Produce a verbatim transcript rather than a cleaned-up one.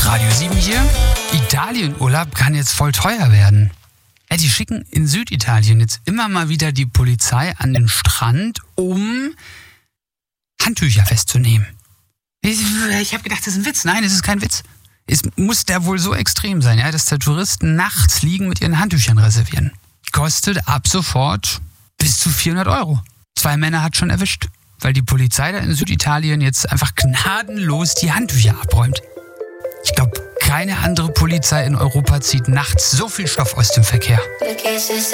Radio sieben hier. Italienurlaub kann jetzt voll teuer werden. Ja, die schicken in Süditalien jetzt immer mal wieder die Polizei an den Strand, um Handtücher festzunehmen. Ich, ich habe gedacht, das ist ein Witz. Nein, es ist kein Witz. Es muss da wohl so extrem sein, ja, dass da Touristen nachts liegen mit ihren Handtüchern reservieren. Kostet ab sofort bis zu vierhundert Euro. Zwei Männer hat schon erwischt, weil die Polizei da in Süditalien jetzt einfach gnadenlos die Handtücher abräumt. Ich glaube, keine andere Polizei in Europa zieht nachts so viel Stoff aus dem Verkehr.